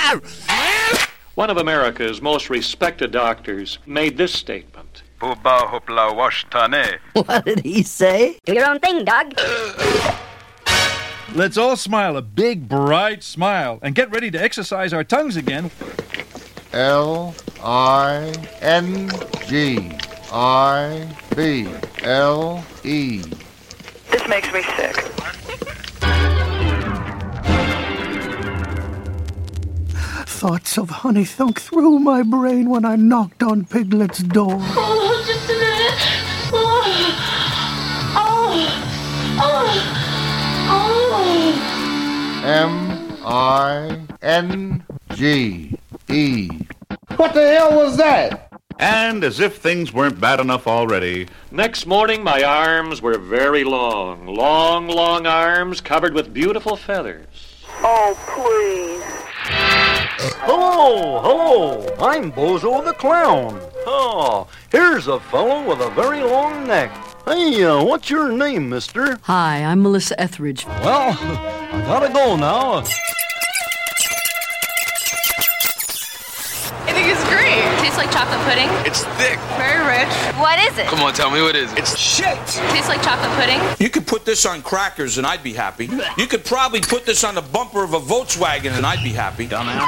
One of America's most respected doctors made this statement. Booba hoopla wash tane. What did he say? Do your own thing, dog. Let's all smile a big, bright smile and get ready to exercise our tongues again. L-I-N-G-I-B-L-E. This makes me sick. Thoughts of honey thunk through my brain when I knocked on Piglet's door. Oh, just a minute. M-I-N-G-E. What the hell was that? And as if things weren't bad enough already, Next morning, my arms were very long. Long, long arms covered with beautiful feathers. Oh, please. Hello, I'm Bozo the Clown. Oh, here's a fellow with a very long neck. Hey, what's your name, mister? Hi, I'm Melissa Etheridge. Well, I gotta go now. I think it's great. Tastes like chocolate pudding. It's thick. Very rich. What is it? Come on, tell me what is it. It's shit. Tastes like chocolate pudding. You could put this on crackers and I'd be happy. You could probably put this on the bumper of a Volkswagen and I'd be happy. Dumbass.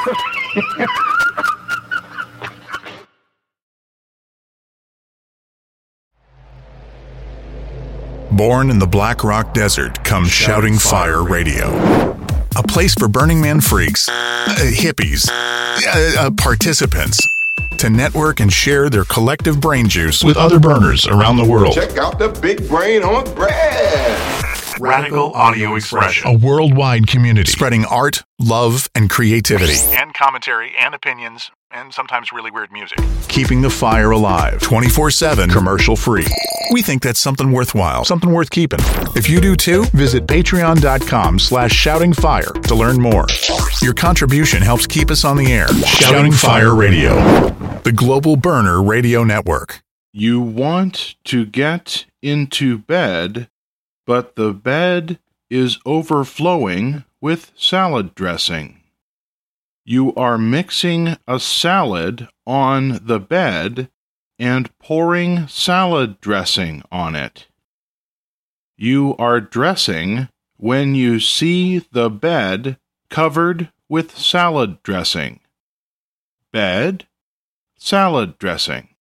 Born in the Black Rock Desert comes Shouting Fire Radio. A place for Burning Man freaks, hippies, participants to network and share their collective brain juice with other burners around the world. Check out the big brain on bread. Radical Audio Expression, a worldwide community spreading art, love, and creativity. And commentary and opinions and sometimes really weird music. Keeping the fire alive 24/7, commercial free. We think that's something worthwhile, something worth keeping. If you do too, visit patreon.com/shoutingfire to learn more. Your contribution helps keep us on the air. Shouting Fire Radio, the Global Burner Radio Network. You want to get into bed, but the bed is overflowing with salad dressing. You are mixing a salad on the bed and pouring salad dressing on it. You are dressing when you see the bed covered with salad dressing. Bed, salad dressing.